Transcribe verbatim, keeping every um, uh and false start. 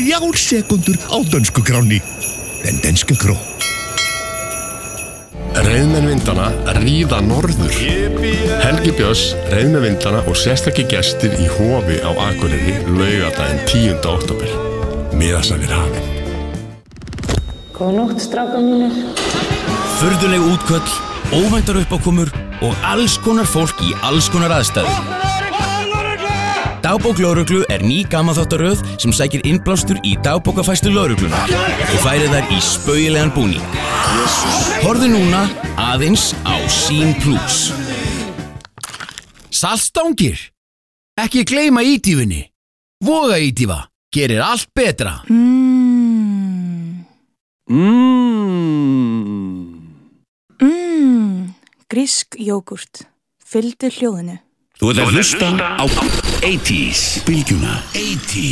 þrjár sekúndur á dönsku krónni. Den danske krón. Reiðmenn vindanna ríða norður. Helgi Björns, reiðmenn vindanna og sérstakir gestir í Hofi á Akureyri laugardaginn tíunda október. Miðasal er hafin. Góða nótt, strákar mínir. Furðuleg útköll, óvæntar uppákomur og alls konar fólk í alls konar aðstæðum. Dagbók lögreglu er ný gamanþáttaröð sem sækir innblástur í dagbókafærslu lögreglunar og færir þær í spaugilegan búning. Horfðu núna aðeins á Sýn Plus. Saltstangir. Ekki gleyma ídýfunni. Voga ídýfa. Gerir allt betra. Mmm. Mmm. Mmm. Grísk jógurt. Fylgdu hljóðinu. Þú ert að hlusta á eighties, bylgjuna eighties.